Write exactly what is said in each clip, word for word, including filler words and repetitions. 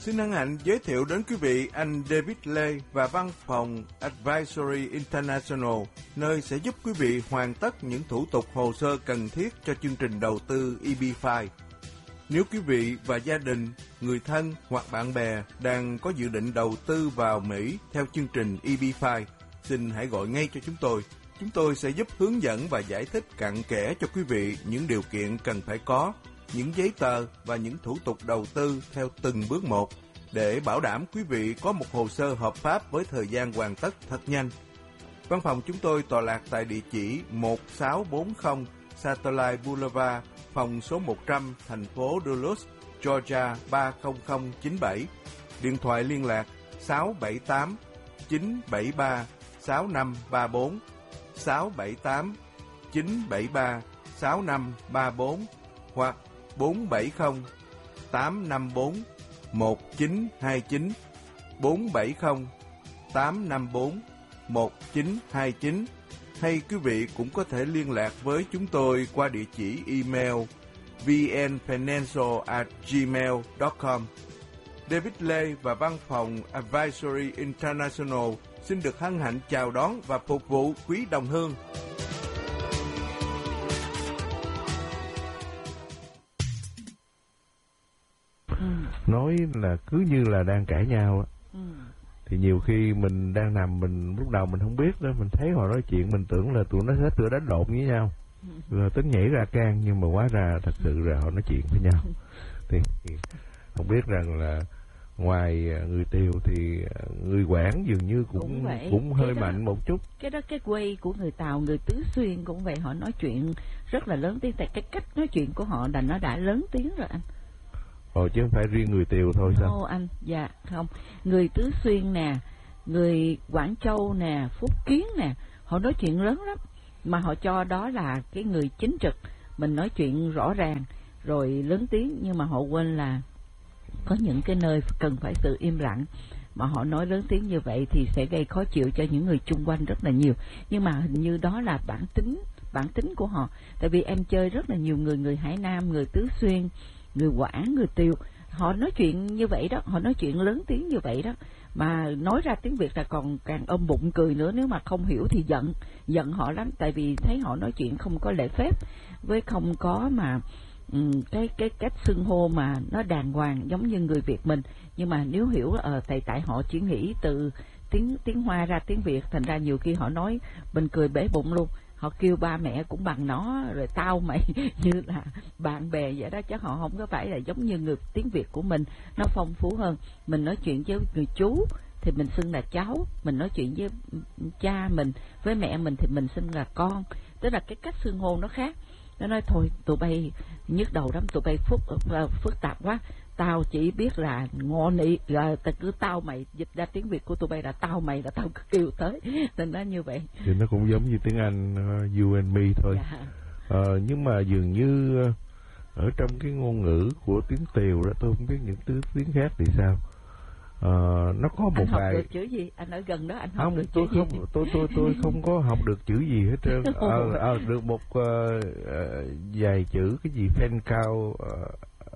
Xin hân hạnh giới thiệu đến quý vị anh David Lê và văn phòng Advisory International, nơi sẽ giúp quý vị hoàn tất những thủ tục hồ sơ cần thiết cho chương trình đầu tư E B năm. Nếu quý vị và gia đình, người thân hoặc bạn bè đang có dự định đầu tư vào Mỹ theo chương trình E B năm, xin hãy gọi ngay cho chúng tôi. Chúng tôi sẽ giúp hướng dẫn và giải thích cặn kẽ cho quý vị những điều kiện cần phải có, những giấy tờ và những thủ tục đầu tư theo từng bước một để bảo đảm quý vị có một hồ sơ hợp pháp với thời gian hoàn tất thật nhanh. Văn phòng chúng tôi tọa lạc tại địa chỉ một sáu bốn không Satellite Boulevard, phòng số một trăm, thành phố Duluth, Georgia ba không không chín bảy. Điện thoại liên lạc sáu bảy tám chín bảy ba sáu năm ba bốn, sáu bảy tám chín bảy ba sáu năm ba bốn hoặc bốn bảy không tám năm bốn một chín hai chín, bốn bảy không tám năm bốn một chín hai chín, hay quý vị cũng có thể liên lạc với chúng tôi qua địa chỉ email vnfinancial at gmail dot com. David Lê và văn phòng Advisory International xin được hân hạnh chào đón và phục vụ quý đồng hương. Nói là cứ như là đang cãi nhau á, ừ. Thì nhiều khi mình đang nằm, mình lúc đầu mình không biết đó, mình thấy họ nói chuyện, mình tưởng là tụi nó sẽ tựa đánh lộn với nhau, rồi tính nhảy ra can, nhưng mà hóa ra thật sự là họ nói chuyện với nhau. Thì không biết rằng là ngoài người Tiều thì người Quảng dường như cũng cũng, cũng hơi đó, mạnh một chút. Cái đó cái quay của người Tàu, người Tứ Xuyên cũng vậy, họ nói chuyện rất là lớn tiếng, tại cái cách nói chuyện của họ là nó đã lớn tiếng rồi anh. Ồ, chứ không phải riêng người Tiều thôi sao? Ồ anh, dạ không. Người Tứ Xuyên nè, người Quảng Châu nè, Phúc Kiến nè, họ nói chuyện lớn lắm. Mà họ cho đó là cái người chính trực, mình nói chuyện rõ ràng, rồi lớn tiếng, nhưng mà họ quên là có những cái nơi cần phải sự im lặng. Mà họ nói lớn tiếng như vậy thì sẽ gây khó chịu cho những người chung quanh rất là nhiều. Nhưng mà hình như đó là bản tính, bản tính của họ. Tại vì em chơi rất là nhiều người, người Hải Nam, người Tứ Xuyên, người Quảng, người Tiều, họ nói chuyện như vậy đó, họ nói chuyện lớn tiếng như vậy đó, mà nói ra tiếng Việt là còn càng ôm bụng cười nữa. Nếu mà không hiểu thì giận, giận họ lắm, tại vì thấy họ nói chuyện không có lễ phép, với không có mà um, cái cái cách xưng hô mà nó đàng hoàng giống như người Việt mình. Nhưng mà nếu hiểu ờ tại tại họ chỉ nghĩ từ tiếng tiếng Hoa ra tiếng Việt, thành ra nhiều khi họ nói mình cười bể bụng luôn. Họ kêu ba mẹ cũng bằng nó, rồi tao mày như là bạn bè vậy đó, chứ họ không có phải là giống như người tiếng Việt của mình, nó phong phú hơn. Mình nói chuyện với người chú thì mình xưng là cháu, mình nói chuyện với cha mình, với mẹ mình thì mình xưng là con, tức là cái cách xưng hô nó khác. Nó nói thôi tụi bay nhức đầu lắm, tụi bay phức uh, phức tạp quá, tao chỉ biết là ngon ý, rồi cứ tao mày, dịch ra tiếng Việt của tụi bay là tao mày, là tao cứ kêu tới, nên nó như vậy. Thì nó cũng giống như tiếng Anh uh, you and me thôi. Dạ. Uh, nhưng mà dường như uh, ở trong cái ngôn ngữ của tiếng Tiều đó, tôi không biết những tiếng tiếng khác thì sao. Uh, nó có một anh học vài được chữ gì? Anh ở gần đó anh học không, được tôi chữ không, gì? tôi tôi tôi không có học được chữ gì hết trơn. Ờ, ờ, được một uh, uh, vài chữ cái gì phen cao, uh,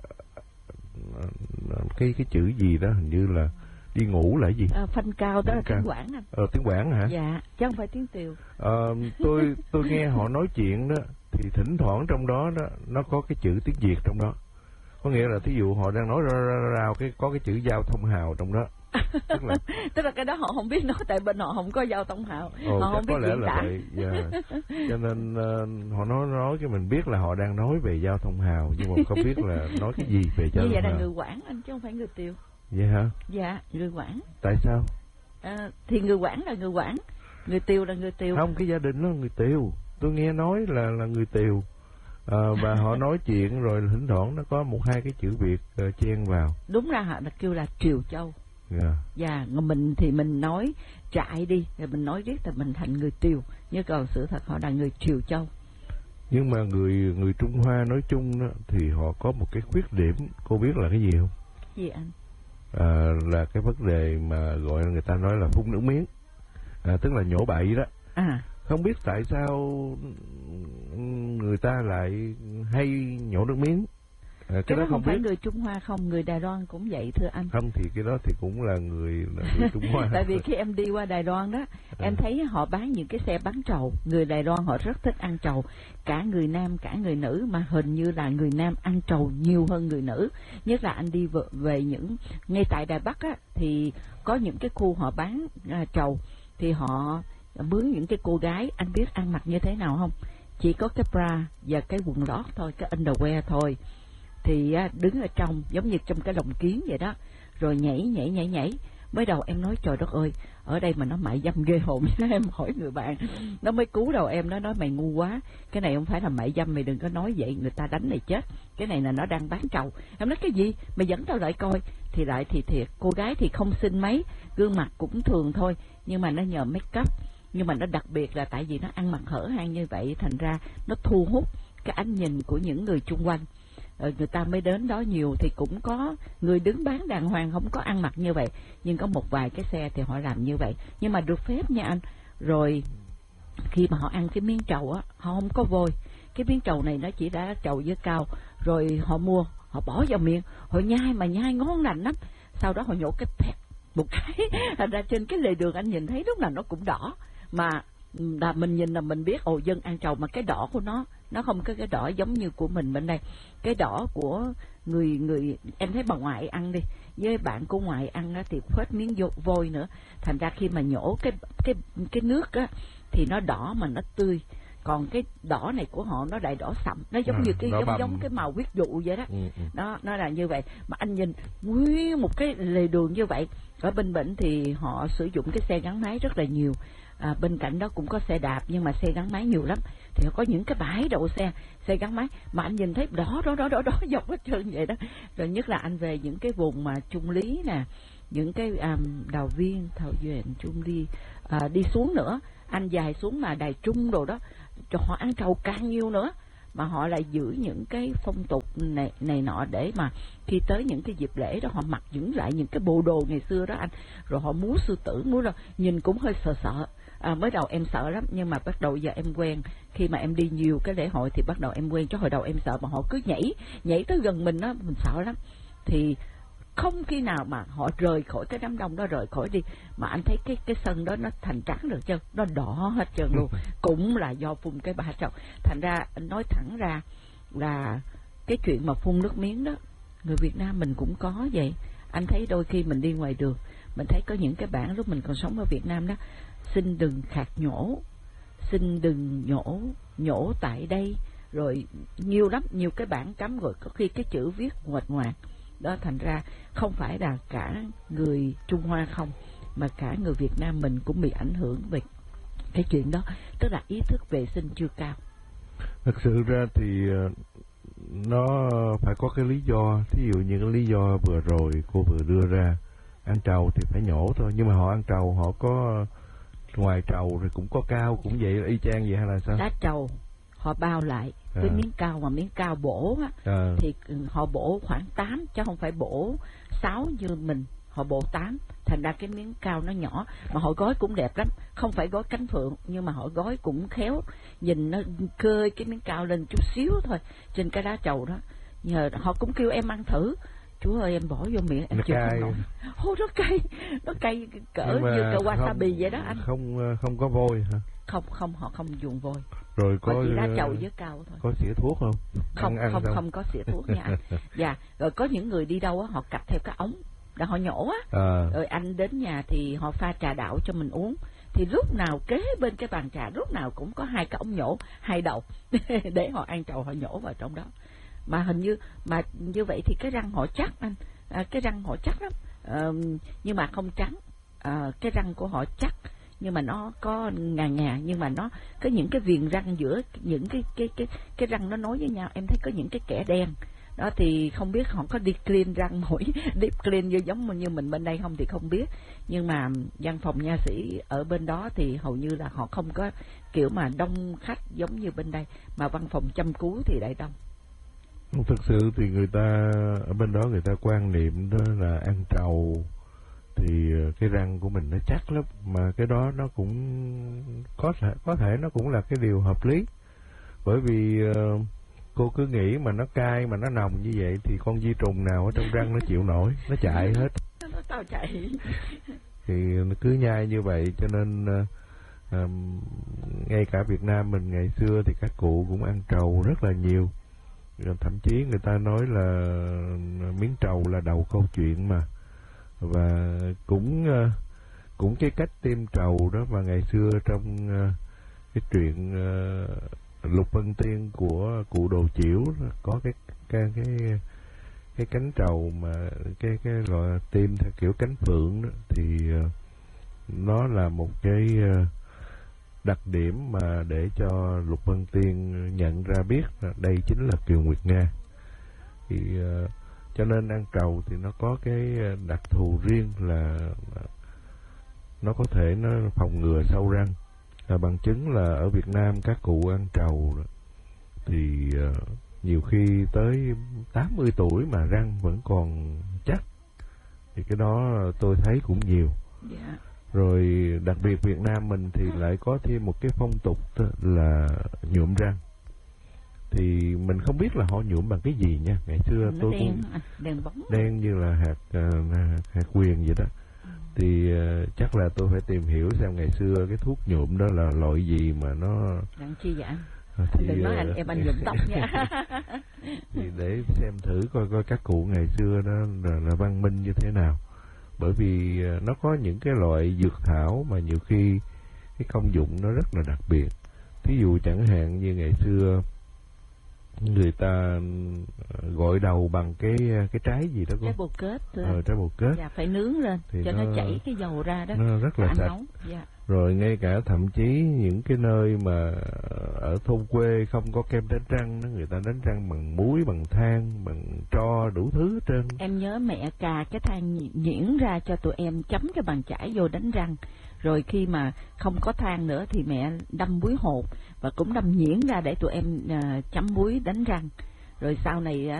cái cái chữ gì đó hình như là đi ngủ là cái gì? À, phanh cao đó là tiếng Quảng anh. Ờ, tiếng Quảng hả? Dạ, chứ không phải tiếng Tiều. Ờ, tôi tôi nghe họ nói chuyện đó thì thỉnh thoảng trong đó đó nó có cái chữ tiếng Việt trong đó. Có nghĩa là thí dụ họ đang nói ra ra ra cái có cái chữ giao thông hào trong đó. Tức là tức là cái đó họ không biết nói, tại bên họ không có giao thông hào. Ồ, họ không biết có lẽ diễn là tả. vậy. Yeah. Cho nên uh, họ nói nói cái mình biết là họ đang nói về giao thông hào, nhưng mà không biết là nói cái gì về giao thông hào. Như vậy là người Quảng anh, chứ không phải người Tiều. Vậy hả? Dạ, người Quảng. Tại sao? À, thì người Quảng là người Quảng, người Tiều là người Tiều. Không, cái gia đình nó là người Tiều. Tôi nghe nói là là người Tiều. À, và họ nói chuyện rồi thỉnh thoảng nó có một hai cái chữ Việt uh, chen vào. Đúng ra họ là kêu là Triều Châu. Yeah. Dạ, mình thì mình nói trại đi, rồi mình nói riết là mình thành người Tiều, nhưng còn sự thật họ là người Triều Châu. Nhưng mà người người Trung Hoa nói chung đó, thì họ có một cái khuyết điểm, cô biết là cái gì không? Gì anh? À, là cái vấn đề mà gọi là người ta nói là phun nước miếng, à, tức là nhổ bậy đó. À. Không biết tại sao người ta lại hay nhổ nước miếng. À, cái, cái đó, đó không, không phải biết. người Trung Hoa không, người Đài Loan cũng vậy thưa anh. Không thì cái đó thì cũng là người, là người Trung Hoa. Tại vì khi em đi qua Đài Loan đó, à. em thấy họ bán những cái xe bán trầu. Người Đài Loan họ rất thích ăn trầu, cả người nam cả người nữ, mà hình như là người nam ăn trầu nhiều hơn người nữ. Nhất là anh đi về, về những ngay tại Đài Bắc á, thì có những cái khu họ bán à, trầu, thì họ mướn những cái cô gái, anh biết ăn mặc như thế nào không? Chỉ có cái bra và cái quần lót thôi, cái underwear thôi, thì á, đứng ở trong giống như trong cái lồng kiến vậy đó, rồi nhảy nhảy nhảy nhảy. Mới đầu em nói trời đất ơi, ở đây mà nó mại dâm ghê hồn. Em hỏi người bạn, nó mới cứu đầu em, nó nói mày ngu quá, cái này không phải là mại dâm, mày đừng có nói vậy, người ta đánh mày chết, cái này là nó đang bán trầu. Em nói cái gì, mày dẫn tao lại coi. Thì lại thì thiệt, cô gái thì không xinh mấy, gương mặt cũng thường thôi, nhưng mà nó nhờ make up, nhưng mà nó đặc biệt là tại vì nó ăn mặc hở hang như vậy, thành ra nó thu hút cái ánh nhìn của những người chung quanh. Ờ, người ta mới đến đó nhiều. Thì cũng có người đứng bán đàng hoàng không có ăn mặc như vậy, nhưng có một vài cái xe thì họ làm như vậy, nhưng mà được phép nha anh. Rồi khi mà họ ăn cái miếng trầu á, họ không có vôi, cái miếng trầu này nó chỉ đã trầu với cao, rồi họ mua, họ bỏ vào miệng, họ nhai mà nhai ngon lành lắm. Sau đó họ nhổ cái pẹt một cái, thành ra trên cái lề đường anh nhìn thấy lúc nào nó cũng đỏ, mà là mình nhìn là mình biết ồ dân ăn trầu, mà cái đỏ của nó nó không có cái đỏ giống như của mình bên đây. Cái đỏ của người người em thấy bà ngoại ăn đi, với bạn của ngoại ăn á, thì phết miếng vôi nữa, thành ra khi mà nhổ cái cái cái nước á thì nó đỏ mà nó tươi. Còn cái đỏ này của họ nó đại đỏ sậm, nó giống à, như cái giống bầm. giống cái màu huyết dụ vậy đó. Ừ, ừ. Nó nó là như vậy. Mà anh nhìn nguyên một cái lề đường như vậy. Ở bên Bển thì họ sử dụng cái xe gắn máy rất là nhiều. À, bên cạnh đó cũng có xe đạp, nhưng mà xe gắn máy nhiều lắm. Thì có những cái bãi đậu xe xe gắn máy mà anh nhìn thấy đỏ đỏ đỏ đỏ đỏ dọc hết trơn vậy đó. Rồi nhất là anh về những cái vùng mà Trung Lý nè, những cái um, Đào Viên, Thảo Duyện, Trung Lý, à, đi xuống nữa, anh dài xuống mà Đài Trung đồ đó, cho họ ăn trầu càng nhiều nữa. Mà họ lại giữ những cái phong tục này, này nọ, để mà khi tới những cái dịp lễ đó họ mặc những lại những cái bộ đồ ngày xưa đó anh. Rồi họ múa sư tử, múa là nhìn cũng hơi sợ sợ. À, mới đầu em sợ lắm, nhưng mà bắt đầu giờ em quen. Khi mà em đi nhiều cái lễ hội thì bắt đầu em quen, chứ hồi đầu em sợ, mà họ cứ nhảy nhảy tới gần mình đó, mình sợ lắm. Thì không khi nào mà họ rời khỏi cái đám đông đó, rời khỏi đi mà anh thấy cái cái sân đó nó thành trắng được chứ, nó đỏ hết trơn luôn. Cũng là do phun cái bã trầu. Thành ra anh nói thẳng ra là cái chuyện mà phun nước miếng đó, người Việt Nam mình cũng có vậy. Anh thấy đôi khi mình đi ngoài đường, mình thấy có những cái bảng lúc mình còn sống ở Việt Nam đó, xin đừng khạc nhổ, xin đừng nhổ, nhổ tại đây, rồi nhiều lắm, nhiều cái bảng cấm, rồi có khi cái chữ viết ngoạch ngoạc đó. Thành ra không phải là cả người Trung Hoa không, mà cả người Việt Nam mình cũng bị ảnh hưởng về cái chuyện đó, tức là ý thức vệ sinh chưa cao. Thật sự ra thì nó phải có cái lý do. Thí dụ như cái lý do vừa rồi cô vừa đưa ra, ăn trầu thì phải nhổ thôi, nhưng mà họ ăn trầu họ có ngoài trầu rồi cũng có cao, cũng vậy, y chang vậy hay là sao? Lá trầu họ bao lại à. Với miếng cao, mà miếng cao bổ á, à. Thì họ bổ khoảng tám, chứ không phải bổ sáu như mình, họ bổ tám. Thành ra cái miếng cao nó nhỏ, mà họ gói cũng đẹp lắm, không phải gói cánh phượng, nhưng mà họ gói cũng khéo, nhìn nó cơi cái miếng cao lên chút xíu thôi trên cái lá trầu đó. Nhờ họ cũng kêu em ăn thử, chú ơi em bỏ vô miệng em chịu không nổi. Ô nó cay, nó cay cỡ như cái wasabi vậy đó anh. Không không có vôi hả? Không không, họ không dùng vôi. Rồi có họ chỉ lá trầu với cao thôi. Có xỉa thuốc không? Không ăn, ăn không không có xỉa thuốc nha anh. Dạ, rồi có những người đi đâu á, họ cặp theo cái ống là họ nhổ á. À. Rồi anh đến nhà thì họ pha trà đạo cho mình uống. Thì lúc nào kế bên cái bàn trà lúc nào cũng có hai cái ống nhổ, hai đầu để họ ăn trầu họ nhổ vào trong đó. Mà hình như mà như vậy thì cái răng họ chắc anh, à, cái răng họ chắc lắm, à, nhưng mà không trắng, à, cái răng của họ chắc, nhưng mà nó có ngà ngà, nhưng mà nó có những cái viền răng giữa những cái cái cái cái răng nó nối với nhau, em thấy có những cái kẽ đen đó. Thì không biết họ có đi clean răng mũi deep clean như giống như mình bên đây không thì không biết, nhưng mà văn phòng nha sĩ ở bên đó thì hầu như là họ không có kiểu mà đông khách giống như bên đây, mà văn phòng chăm cứu thì lại đông. Thực sự thì người ta ở bên đó người ta quan niệm đó là ăn trầu thì cái răng của mình nó chắc lắm, mà cái đó nó cũng có thể có thể nó cũng là cái điều hợp lý, bởi vì uh, cô cứ nghĩ mà nó cay mà nó nồng như vậy thì con vi trùng nào ở trong răng nó chịu nổi, nó chạy hết. Nó tao chạy. Thì nó cứ nhai như vậy, cho nên à, ngay cả Việt Nam mình ngày xưa thì các cụ cũng ăn trầu rất là nhiều. Thậm chí người ta nói là miếng trầu là đầu câu chuyện mà. Và cũng cũng cái cách tiêm trầu đó mà ngày xưa trong cái chuyện Lục Vân Tiên của cụ Đồ Chiểu có cái cái cái cái cánh trầu mà cái cái gọi là tiêm theo kiểu cánh phượng đó, thì nó là một cái đặc điểm mà để cho Lục Vân Tiên nhận ra biết là đây chính là Kiều Nguyệt Nga. Thì uh, cho nên ăn trầu thì nó có cái đặc thù riêng là nó có thể nó phòng ngừa sâu răng. Là bằng chứng là ở Việt Nam các cụ ăn trầu thì uh, nhiều khi tới tám mươi tuổi mà răng vẫn còn chắc. Thì cái đó tôi thấy cũng nhiều. Yeah. Rồi đặc biệt Việt Nam mình thì lại có thêm một cái phong tục là nhuộm răng. Thì mình không biết là họ nhuộm bằng cái gì nha. Ngày xưa nó tôi đen, cũng à, đen bóng, đen như là hạt uh, hạt quyền vậy đó. Ừ. Thì uh, chắc là tôi phải tìm hiểu xem ngày xưa cái thuốc nhuộm đó là loại gì mà nó đặng chi vậy? À, thì, đừng nói anh em anh nhuộm tóc nha. Thì để xem thử coi coi các cụ ngày xưa đó là, là văn minh như thế nào. Bởi vì nó có những cái loại dược thảo mà nhiều khi cái công dụng nó rất là đặc biệt. Thí dụ chẳng hạn như ngày xưa người ta gội đầu bằng cái cái trái gì đó, trái bồ kết. Ờ, trái bồ kết. Dạ, phải nướng lên thì cho nó, nó chảy cái dầu ra đó. Nó rất là sạch. Dạ. Rồi ngay cả thậm chí những cái nơi mà ở thôn quê không có kem đánh răng đó, người ta đánh răng bằng muối, bằng than, bằng tro, đủ thứ hết trơn. Em nhớ mẹ cà cái than nhuyễn ra cho tụi em chấm cái bàn chải vô đánh răng. Rồi khi mà không có than nữa thì mẹ đâm muối hột và cũng đâm nhuyễn ra để tụi em uh, chấm muối đánh răng. Rồi sau này